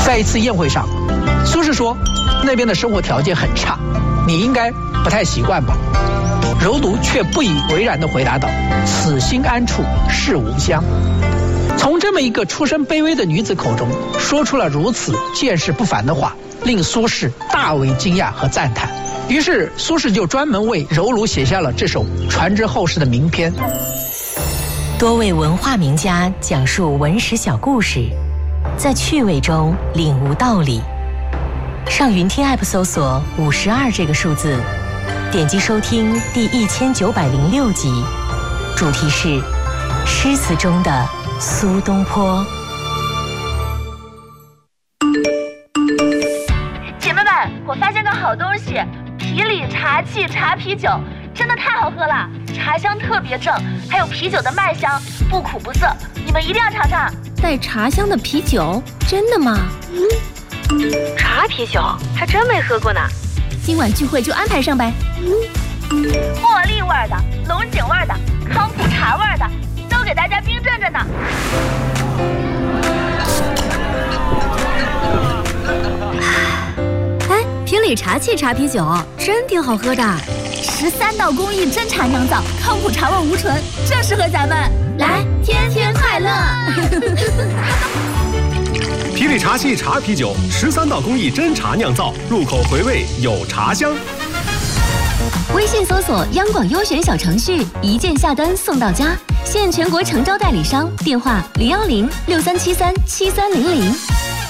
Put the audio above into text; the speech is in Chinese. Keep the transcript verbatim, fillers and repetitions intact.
在一次宴会上，苏轼说，那边的生活条件很差，你应该不太习惯吧？柔独却不以为然地回答道：“此心安处是吾乡。”从这么一个出身卑微的女子口中说出了如此见识不凡的话，令苏轼大为惊讶和赞叹。于是苏轼就专门为柔儒写下了这首传之后世的名篇。 多位文化名家讲述文史小故事，在趣味中领悟道理。上云听 App 搜索五十二这个数字，点击收听第一千九百零六集，主题是诗词中的苏东坡。 姐妹们，我发现个好东西，皮里茶气茶啤酒，真的太好喝了，茶香特别正，还有啤酒的麦香，不苦不涩，你们一定要尝尝。 带茶香的啤酒，真的吗？ 嗯，茶啤酒还真没喝过呢。 今晚聚会就安排上呗。 茉莉味的、龙井味的、康普茶味的，都给大家冰镇着呢。 哎，评理茶气茶啤酒真挺好喝的，十三道工艺真茶酿造，康普茶味无醇，正适合咱们。来，天天快乐！ 皮里茶气茶啤酒，十三道工艺真茶酿造，入口回味有茶香。 微信搜索央广优选小程序，一键下单送到家，现全国诚招代理商，电话零幺零六三七三七三零零。